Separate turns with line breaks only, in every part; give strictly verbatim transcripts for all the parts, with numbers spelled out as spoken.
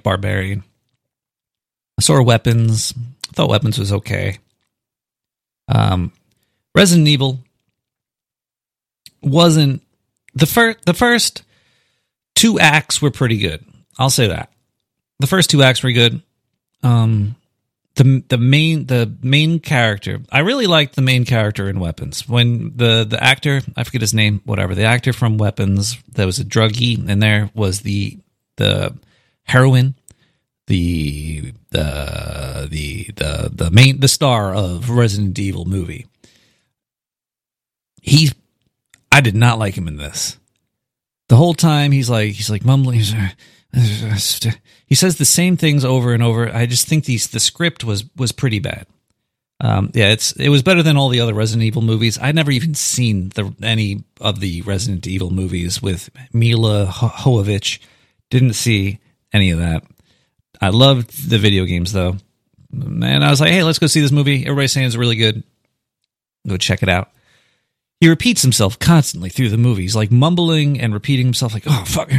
Barbarian. I saw Weapons. I thought Weapons was okay. Um, Resident Evil wasn't the first. The first two acts were pretty good. I'll say that. The first two acts were good. Um, the the main the main character. I really liked the main character in Weapons. When the the actor, I forget his name, whatever. The actor from Weapons that was a druggie, and there was the the heroine, the the the the the main the star of Resident Evil movie. He, I did not like him in this. The whole time he's like he's like mumbling. He's, he says the same things over and over. I just think these the script was was pretty bad. Um, yeah, it's it was better than all the other Resident Evil movies. I'd never even seen the any of the Resident Evil movies with Mila Jovovich. Didn't see any of that. I loved the video games though, and I was like, hey, let's go see this movie. Everybody's saying it's really good. Go check it out. He repeats himself constantly through the movie. He's like mumbling and repeating himself like, oh, fuck.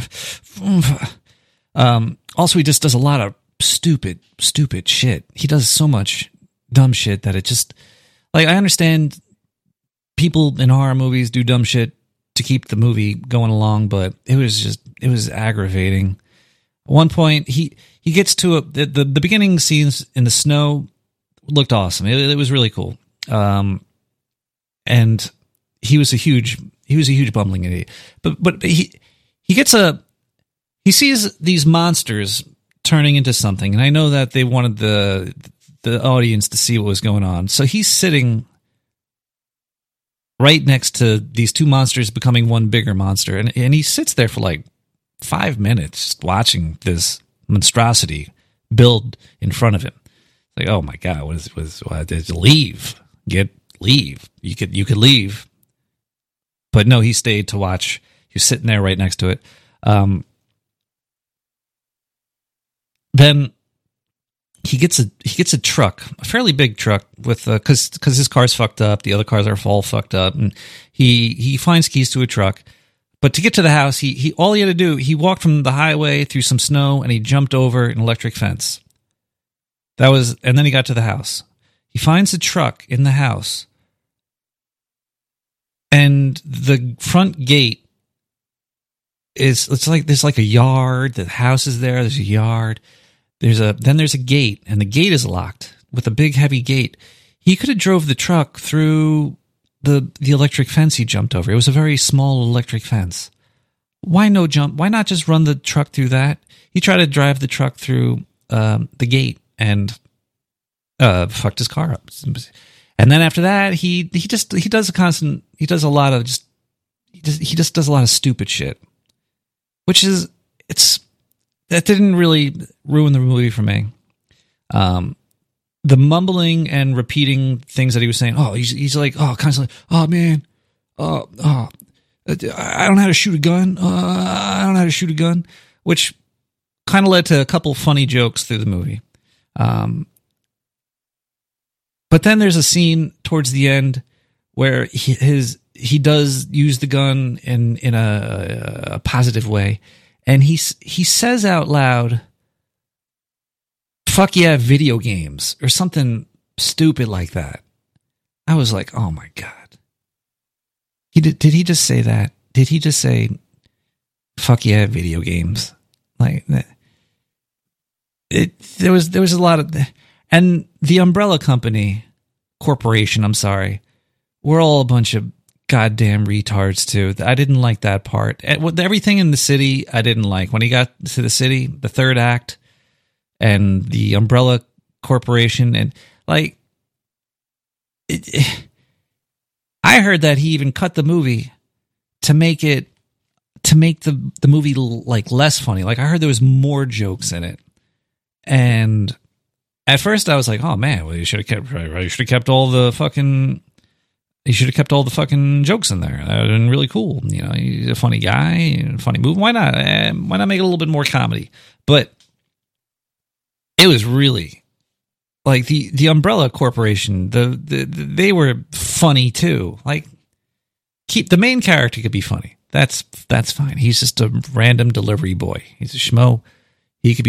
Um, also, he just does a lot of stupid, stupid shit. He does so much dumb shit that it just, like, I understand people in horror movies do dumb shit to keep the movie going along, but it was just, it was aggravating. At one point, he, he gets to a, the, the, the beginning scenes in the snow looked awesome. It, it was really cool. Um, And he was a huge, he was a huge bumbling idiot. But but he he gets a, he sees these monsters turning into something, and I know that they wanted the the audience to see what was going on. So he's sitting right next to these two monsters becoming one bigger monster, and and he sits there for like five minutes watching this monstrosity build in front of him. Like, oh my god, what is what? What, leave, get. Leave. You could you could leave, but no, he stayed to watch. He was sitting there right next to it. Um, then he gets a he gets a truck, a fairly big truck with because because his car's fucked up. The other cars are all fucked up, and he he finds keys to a truck. But to get to the house, he he all he had to do he walked from the highway through some snow and he jumped over an electric fence. That was, and then he got to the house. He finds the truck in the house. And the front gate is, it's like, there's like a yard, the house is there, there's a yard, there's a, then there's a gate, and the gate is locked with a big heavy gate. He could have drove the truck through the, the electric fence he jumped over. It was a very small electric fence. Why no jump? Why not just run the truck through that? He tried to drive the truck through um, the gate and uh, fucked his car up. And then after that, he he just he does a constant he does a lot of just he just he just does a lot of stupid shit, which is it's that didn't really ruin the movie for me. Um, the mumbling and repeating things that he was saying. Oh, he's he's like oh constantly. Oh man, oh oh, I don't know how to shoot a gun. Uh, I don't know how to shoot a gun, which kind of led to a couple funny jokes through the movie. Um. But then there's a scene towards the end where he, his he does use the gun in in a, a positive way, and he he says out loud, "Fuck yeah, video games," or something stupid like that. I was like, "Oh my god!" He did. Did he just say that? Did he just say, "Fuck yeah, video games"? Like it. There was there was a lot of. And the Umbrella Company, Corporation, I'm sorry, we're all a bunch of goddamn retards, too. I didn't like that part. Everything in the city, I didn't like. When he got to the city, the third act, and the Umbrella Corporation, and, like, it, it, I heard that he even cut the movie to make it, to make the, the movie, like, less funny. Like, I heard there was more jokes in it. And at first, I was like, "Oh man, well, you should have kept, you should have kept all the fucking, you should have kept all the fucking jokes in there. That would have been really cool. You know, he's a funny guy, funny movie. Why not? Eh, why not make it a little bit more comedy?" But it was really like the the Umbrella Corporation. The, the, the they were funny too. Like, keep the main character could be funny. That's that's fine. He's just a random delivery boy. He's a schmo. He could be